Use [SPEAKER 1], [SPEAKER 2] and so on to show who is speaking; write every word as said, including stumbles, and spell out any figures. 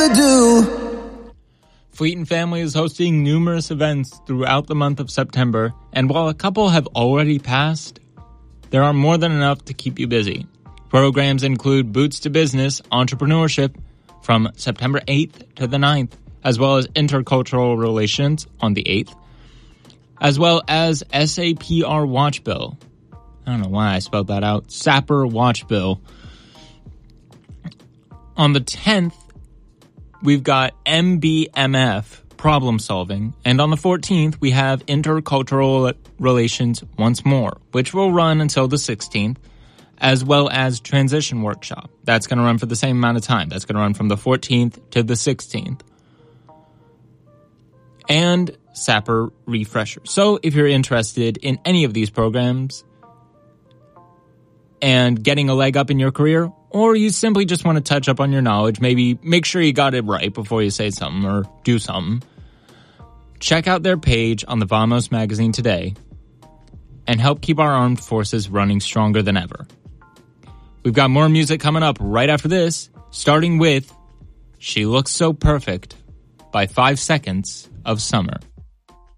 [SPEAKER 1] ever do.
[SPEAKER 2] Fleet and Family is hosting numerous events throughout the month of September, and while a couple have already passed, there are more than enough to keep you busy. Programs include Boots to Business Entrepreneurship from September eighth to the ninth, as well as Intercultural Relations on the eighth, as well as S A P R Watch Bill. I don't know why I spelled that out. Sapper Watch Bill. On the tenth, we've got M B M F, Problem Solving. And on the fourteenth, we have Intercultural Relations once more, which will run until the sixteenth, as well as Transition Workshop. That's going to run for the same amount of time. That's going to run from the fourteenth to the sixteenth. And Sapper Refresher. So if you're interested in any of these programs and getting a leg up in your career, or you simply just want to touch up on your knowledge, maybe make sure you got it right before you say something or do something, check out their page on the Vamos magazine today and help keep our armed forces running stronger than ever. We've got more music coming up right after this, starting with She Looks So Perfect by Five Seconds of Summer.